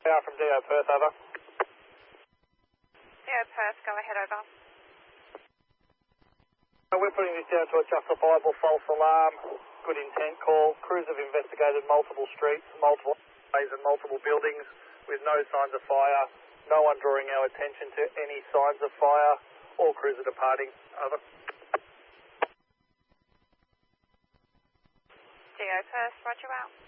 Power from DO Perth, over. DO Perth, go ahead, over. We're putting this down to a justifiable false alarm, good intent call. Crews have investigated multiple streets, multiple ways and multiple buildings with no signs of fire. No one drawing our attention to any signs of fire. All crews are departing, over. DO Perth, roger out.